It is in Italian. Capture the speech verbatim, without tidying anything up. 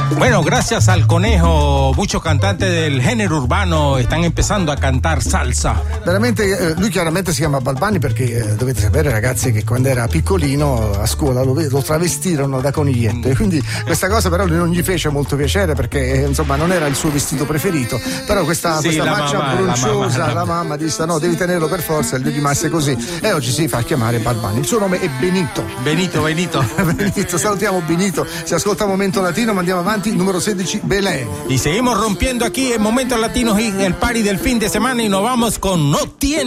Bueno, gracias al Conejo, muchos cantantes del género urbano están empezando a cantar salsa. Veramente, eh, lui chiaramente si chiama Balbani perché eh, dovete sapere, ragazzi, che quando era piccolino a scuola lo, lo travestirono da coniglietto, e quindi questa cosa però lui non gli fece molto piacere perché eh, insomma non era il suo vestito preferito, però questa, sì, questa faccia mamma, bronciosa, la mamma, la mamma disse no, devi tenerlo per forza, e lui rimase così e oggi si fa chiamare Balbani. Il suo nome è Benito. Benito, Benito. Benito, salutiamo Benito, si ascolta Momento Latino, ma andiamo avanti, numero sedici, Belén. Y seguimos rompiendo aquí en Momentos Latinos y el party del fin de semana y nos vamos con No Tiene